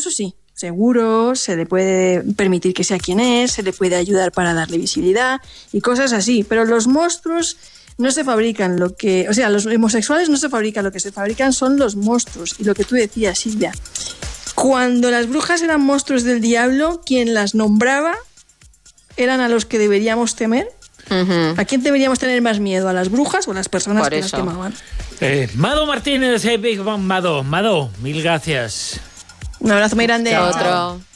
eso sí, seguro, se le puede permitir que sea quien es, se le puede ayudar para darle visibilidad y cosas así. Pero los monstruos no se fabrican los homosexuales no se fabrican, lo que se fabrican son los monstruos. Y lo que tú decías, Silvia, cuando las brujas eran monstruos del diablo, quien las nombraba eran a los que deberíamos temer. ¿A quién deberíamos tener más miedo? ¿A las brujas o a las personas que las quemaban? Mado Martínez, Big Bang Mado, mil gracias. Un abrazo muy grande. Otro.